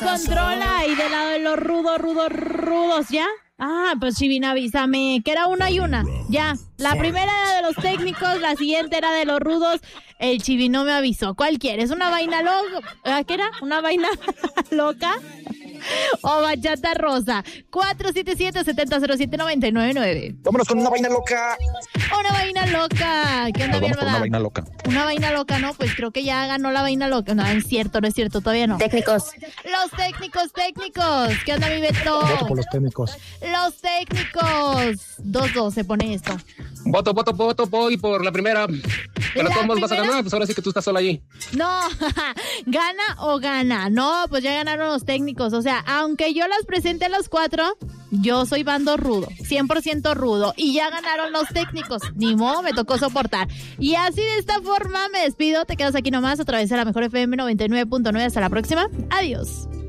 controla y del lado de los rudos, ¿ya? Ah, pues Chivina, avísame, que era una y una, ya. La primera era de los técnicos, la siguiente era de los rudos. El Chivi no me avisó. ¿Cuál quieres? ¿Una vaina loca? ¿Qué era? ¿Una vaina loca? O bachata rosa. 477-7007-999. Vámonos con una vaina loca. Una vaina loca. ¿Qué onda, mi hermana? Una vaina loca. Una vaina loca, ¿no? Pues creo que ya ganó la vaina loca. No, es cierto, todavía no. Técnicos. Los técnicos. ¿Qué onda, mi Beto? Voto por los técnicos. Los técnicos. 2-2 se pone esto. Voto, voy por la primera. Pero todos vas a ganar, pues ahora sí que tú estás sola allí. No, gana o gana. No, pues ya ganaron los técnicos. O sea, aunque yo las presente a los 4, yo soy bando rudo, 100% rudo. Y ya ganaron los técnicos. Ni modo, me tocó soportar. Y así de esta forma me despido. Te quedas aquí nomás a través de la Mejor FM 99.9. Hasta la próxima. Adiós.